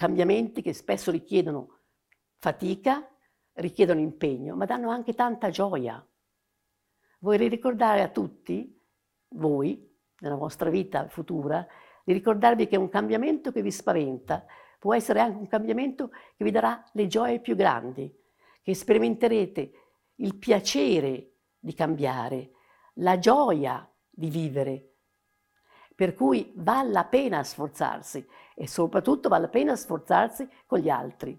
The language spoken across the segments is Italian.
cambiamenti che spesso richiedono fatica, richiedono impegno, ma danno anche tanta gioia. Vorrei ricordare a tutti, voi, nella vostra vita futura, di ricordarvi che un cambiamento che vi spaventa può essere anche un cambiamento che vi darà le gioie più grandi, che sperimenterete il piacere di cambiare, la gioia di vivere. Per cui vale la pena sforzarsi e soprattutto vale la pena sforzarsi con gli altri.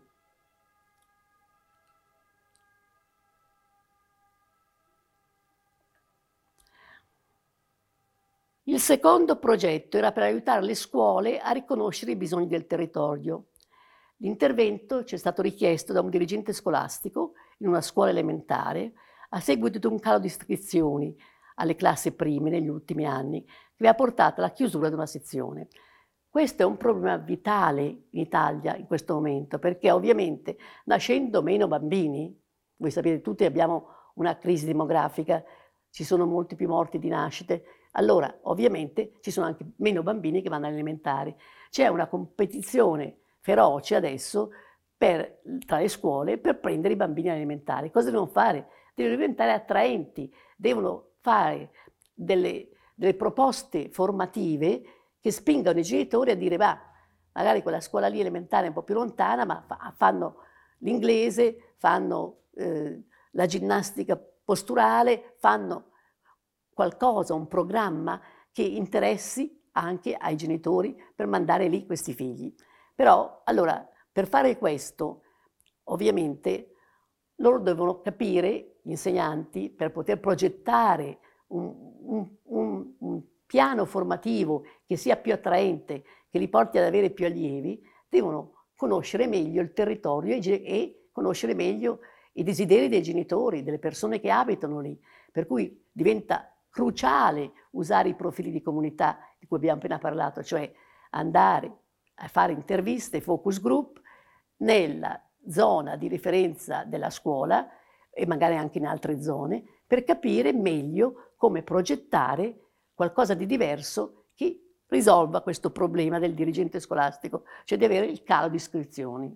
Il secondo progetto era per aiutare le scuole a riconoscere i bisogni del territorio. L'intervento ci è stato richiesto da un dirigente scolastico in una scuola elementare a seguito di un calo di iscrizioni alle classi prime negli ultimi anni, che ha portato alla chiusura di una sezione. Questo è un problema vitale in Italia in questo momento, perché ovviamente nascendo meno bambini, voi sapete tutti abbiamo una crisi demografica, ci sono molti più morti di nascite, allora ovviamente ci sono anche meno bambini che vanno alle elementari. C'è una competizione feroce adesso tra le scuole per prendere i bambini alle elementari. Cosa devono fare? Devono diventare attraenti, devono fare delle proposte formative che spingano i genitori a dire magari quella scuola lì elementare è un po' più lontana, ma fanno l'inglese, fanno la ginnastica posturale, fanno qualcosa, un programma che interessi anche ai genitori per mandare lì questi figli. Però, allora, per fare questo, ovviamente, loro devono capire, gli insegnanti, per poter progettare un piano formativo che sia più attraente, che li porti ad avere più allievi, devono conoscere meglio il territorio e conoscere meglio i desideri dei genitori, delle persone che abitano lì. Per cui diventa cruciale usare i profili di comunità di cui abbiamo appena parlato, cioè andare a fare interviste, focus group, nella zona di riferenza della scuola e magari anche in altre zone, per capire meglio come progettare qualcosa di diverso che risolva questo problema del dirigente scolastico, cioè di avere il calo di iscrizioni.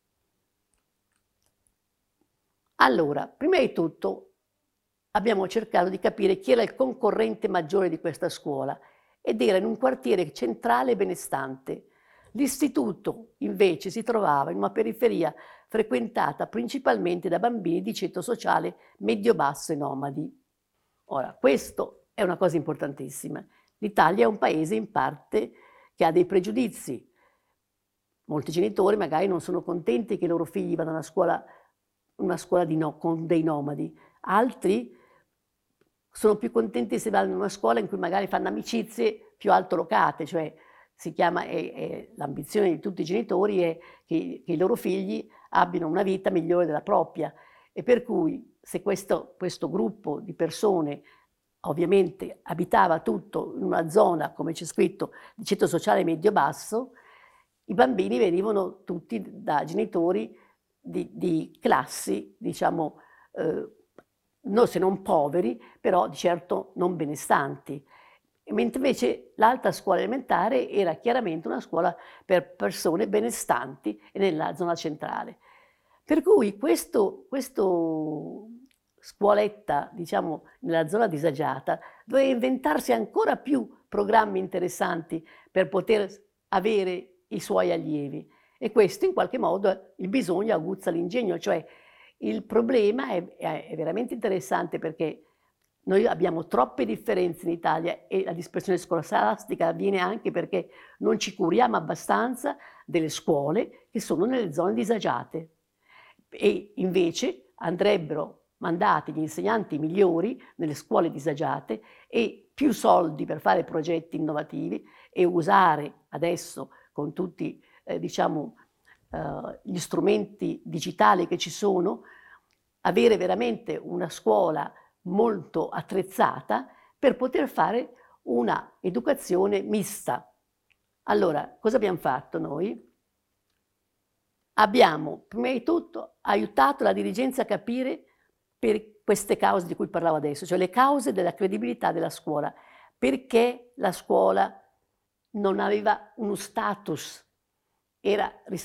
Allora, prima di tutto abbiamo cercato di capire chi era il concorrente maggiore di questa scuola ed era in un quartiere centrale e benestante. L'istituto invece si trovava in una periferia frequentata principalmente da bambini di ceto sociale medio-basso e nomadi. Ora, questo è una cosa importantissima. L'Italia è un paese in parte che ha dei pregiudizi. Molti genitori magari non sono contenti che i loro figli vadano a una scuola con dei nomadi. Altri sono più contenti se vanno in una scuola in cui magari fanno amicizie più altolocate, cioè l'ambizione di tutti i genitori è che i loro figli abbiano una vita migliore della propria e per cui se questo gruppo di persone ovviamente abitava tutto in una zona, come c'è scritto, di ceto sociale medio-basso, i bambini venivano tutti da genitori di classi, diciamo, se non poveri, però di certo non benestanti. Mentre invece l'altra scuola elementare era chiaramente una scuola per persone benestanti e nella zona centrale. Per cui questo scuoletta, diciamo, nella zona disagiata, doveva inventarsi ancora più programmi interessanti per poter avere i suoi allievi. E questo in qualche modo il bisogno aguzza l'ingegno, cioè il problema è veramente interessante perché noi abbiamo troppe differenze in Italia e la dispersione scolastica avviene anche perché non ci curiamo abbastanza delle scuole che sono nelle zone disagiate. E invece andrebbero mandati gli insegnanti migliori nelle scuole disagiate e più soldi per fare progetti innovativi e usare adesso con tutti gli strumenti digitali che ci sono, avere veramente una scuola molto attrezzata per poter fare una educazione mista. Allora, cosa abbiamo fatto noi? Abbiamo, prima di tutto, aiutato la dirigenza a capire per queste cause di cui parlavo adesso, cioè le cause della credibilità della scuola, perché la scuola non aveva uno status,